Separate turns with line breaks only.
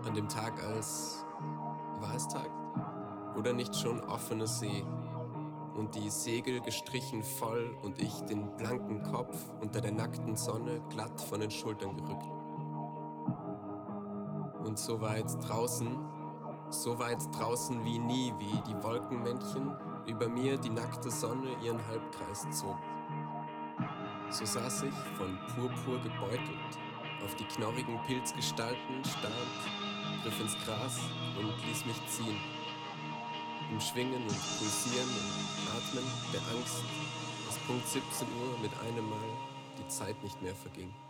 An dem Tag als, war es Tag? Oder nicht schon offener See und die Segel gestrichen voll und ich den blanken Kopf unter der nackten Sonne glatt von den Schultern gerückt. Und so weit draußen wie nie, wie die Wolkenmännchen über mir die nackte Sonne ihren Halbkreis zog. So saß ich, von Purpur gebeutelt, auf die knorrigen Pilzgestalten starrend, griff ins Gras und ließ mich ziehen. Im Schwingen und Pulsieren und Atmen der Angst, dass Punkt 17 Uhr mit einem Mal die Zeit nicht mehr verging.